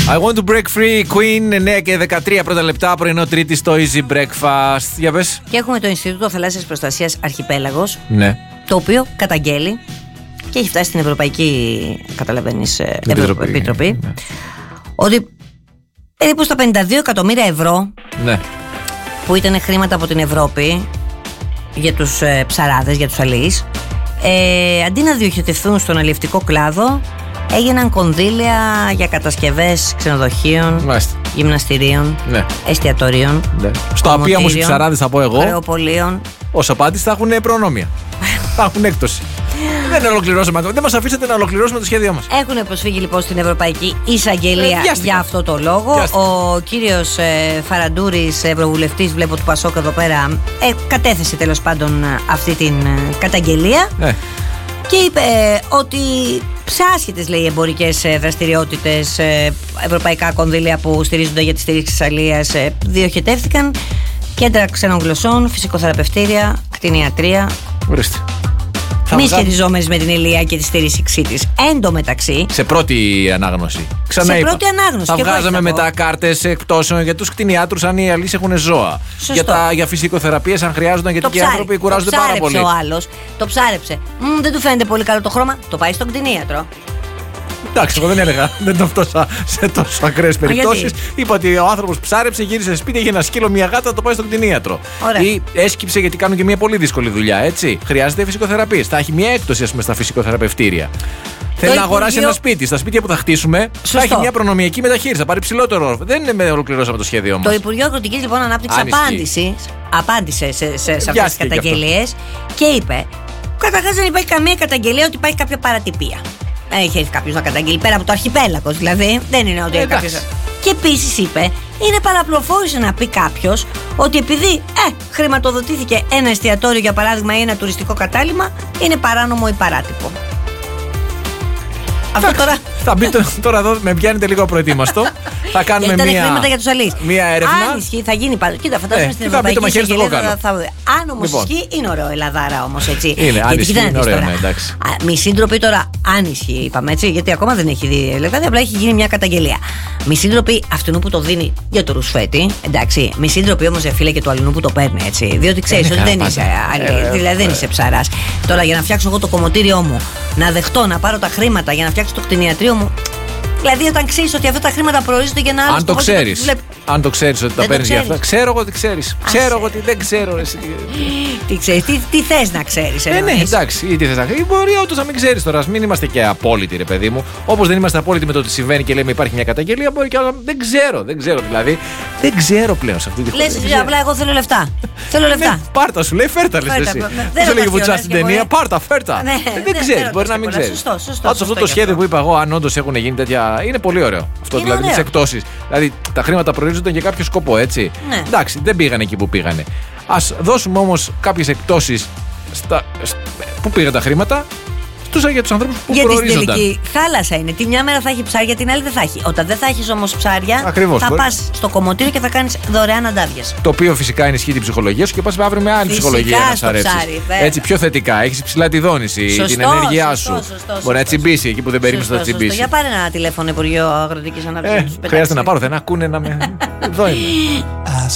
I want to break free, Queen, 9 και 13 πρώτα λεπτά, πρωινό Τρίτη στο Easy Breakfast. Για πες. Και έχουμε το Ινστιτούτο Θαλάσσιας Προστασίας Αρχιπέλαγος, Ναι. το οποίο καταγγέλει και έχει φτάσει στην Ευρωπαϊκή, καταλαβαίνεις, Επιτροπή, ναι. ότι περίπου στα 52 εκατομμύρια ευρώ, Ναι. που ήταν χρήματα από την Ευρώπη για τους ψαράδες, για τους αλείς, αντί να διοχετευθούν στον αλλιευτικό κλάδο, έγιναν κονδύλια για κατασκευές ξενοδοχείων, Μάλιστα. γυμναστηρίων, Ναι. εστιατορίων, Ναι. Στα οποία όμως οι ψαράδες, θα πω εγώ, χρεοπολίων. ως απάντηση θα έχουν προνόμια. Θα έχουν έκπτωση. Δεν ολοκληρώσαμε ακόμα. Δεν μας αφήσατε να ολοκληρώσουμε το σχέδιό μας. Έχουν προσφύγει λοιπόν στην Ευρωπαϊκή Εισαγγελία για αυτό το λόγο. Ο κύριος Φαραντούρης, ευρωβουλευτής, βλέπω του Πασόκ εδώ πέρα, κατέθεσε τέλος πάντων αυτή την καταγγελία. Και είπε ότι σε άσχετες, λέει, εμπορικές δραστηριότητες, ευρωπαϊκά κονδύλια που στηρίζονται για τη στήριξη της αλίας διοχετεύτηκαν κέντρα ξένων γλωσσών, φυσικοθεραπευτήρια, κτηνιατρία. Ορίστε. Μη σχετιζόμενες με την Ηλία και τη στήριξή της. Εν τω μεταξύ. Σε πρώτη ανάγνωση. Σε πρώτη ανάγνωση. Θα βγάζαμε μετά κάρτες εκπτώσεων για τους κτηνιάτρους αν οι αλείς έχουν ζώα. Για φυσικοθεραπείες αν χρειάζονταν, γιατί και οι άνθρωποι κουράζονται πάρα πολύ. Ο άλλος το ψάρεψε. Δεν του φαίνεται πολύ καλό το χρώμα. Το πάει στον κτηνίατρο. Εντάξει, εγώ δεν έλεγα. Δεν το φτώσα σε τόσο ακραίες περιπτώσεις. Είπα ότι ο άνθρωπος ψάρεψε, γύρισε σπίτι, είχε ένα σκύλο, μια γάτα, το πάει στον κτηνίατρο. Ή έσκυψε, γιατί κάνουν και μια πολύ δύσκολη δουλειά, έτσι. Χρειάζεται φυσικοθεραπείες. Θα έχει μια έκπτωση, ας πούμε, στα φυσικοθεραπευτήρια. Θέλει να αγοράσει ένα σπίτι. Στα σπίτια που θα χτίσουμε θα έχει μια προνομιακή μεταχείριση. Θα πάρει ψηλότερο. Δεν ολοκληρώσαμε το σχέδιό μας. Το Υπουργείο Αγροτικής λοιπόν Ανάπτυξης απάντησε σε αυτές τις καταγγελίες και είπε: καταρχάς δεν υπάρχει καμία καταγγελία ότι υπάρχει κάποια παρατυπία. Δεν έχει έρθει κάποιος να καταγγείλει πέρα από το αρχιπέλακος, δηλαδή. Δεν είναι ότι κάποιος. Και επίσης είπε: είναι παραπληροφόρηση να πει κάποιος ότι επειδή χρηματοδοτήθηκε ένα εστιατόριο, για παράδειγμα, ή ένα τουριστικό κατάλημα, είναι παράνομο ή παράτυπο. Αυτό τώρα. Θα μπει τώρα εδώ, με πιάνετε λίγο προετοίμαστο. Θα κάνουμε μία έρευνα. Αν ισχύει, θα γίνει πάντα. Κοίτα, φαντάζομαι στην Ευρωπαϊκή Εισαγγελία. Αν όμως ισχύει, είναι ωραίο Ελλαδάρα όμως, έτσι. Είναι, αν ισχύει, είναι ωραίο, ναι, εντάξει. Μη σύντροποι τώρα, αν ισχύει, είπαμε έτσι, γιατί ακόμα δεν έχει δει, δηλαδή απλά έχει γίνει μια καταγγελία. Μη σύντροποι αυτού που το δίνει για το ρουσφέτη, εντάξει. Μη σύντροποι όμως, φίλε, και του αλλού που το παίρνει, έτσι. Διότι ξέρεις ότι δεν είσαι δηλαδή δεν είσαι ψαράς. Τώρα για να φτιάξω εγώ το κομμωτήριό μου, να δεχτώ να πάρω τα χρήματα για να φτιάξω το κτηνιατρίο μου. Δηλαδή, όταν ξέρεις ότι αυτά τα χρήματα προορίζονται για ένα άλλο σκοπό. Αν το ξέρεις ότι τα παίρνεις για αυτά. Ξέρω εγώ ότι ξέρεις. Ξέρω εγώ ότι δεν ξέρω. Τι ξέρεις, τι θες να ξέρεις. Ναι, εντάξει, ή τι θες να ξέρεις. Μπορεί όντως να μην ξέρεις τώρα. Μην είμαστε και απόλυτοι, ρε παιδί μου. Όπως δεν είμαστε απόλυτοι με το ότι συμβαίνει και λέμε υπάρχει μια καταγγελία, μπορεί και άλλο. Δεν ξέρω δηλαδή. Δεν ξέρω πλέον σε αυτή τη χώρα. Λες, απλά εγώ θέλω λεφτά. Θέλω λεφτά. Πάρτα, σου λέει, φέρτα λες εσύ. Δεν σου λέγει βουτσά στην ταινία, πάρτα, φέρτα. Δεν ξέρεις, μπορεί να μην ξέρεις. Πάντως αυτό το σχέδιο που είπα εγώ, αν όντως έχουν γίνει τέτοια. Είναι πολύ ωραίο αυτό, δηλαδή τις εκπτώσεις. Δηλαδή τα χρήματα προορίζονταν για κάποιο σκοπό, έτσι. Ναι. Εντάξει, δεν πήγανε εκεί που πήγανε. Ας δώσουμε όμως κάποιες εκπτώσεις που πήγαν τα χρήματα για τους ανθρώπους που προορίζονταν. Γιατί στην τελική θάλασσα είναι. Τη μια μέρα θα έχει ψάρια, την άλλη δεν θα έχει. Όταν δεν θα έχεις όμως ψάρια, ακριβώς, θα πας στο κομμωτήριο και θα κάνεις δωρεάν αντάβιες. Το οποίο φυσικά ενισχύει την ψυχολογία σου και πας αύριο με άλλη ψυχολογία να σ' αρέσει. Έτσι, πιο θετικά. Έχεις υψηλά τη δόνηση, την ενέργειά σου. Μπορεί να τσιμπήσει εκεί που δεν περίμενες να τσιμπήσει. Για πάρε ένα τηλέφωνο, Υπουργείο Αγροτικής Ανάπτυξης. Χρειάζεται να πάρω, δεν ακούνε να με. Εδώ είμαι.